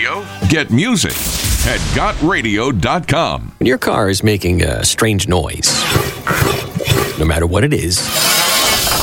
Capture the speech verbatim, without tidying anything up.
radio? Get music at got radio dot com. When your car is making a strange noise, no matter what it is,